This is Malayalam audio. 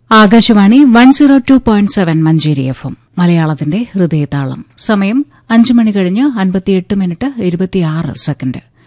ആകാശവാണി 102.7 മഞ്ചേരി FM മലയാളത്തിന്റെ ഹൃദയതാളം. സമയം 5 മണി കഴിഞ്ഞ് 58 മിനിറ്റ് 26 സെക്കൻഡ്.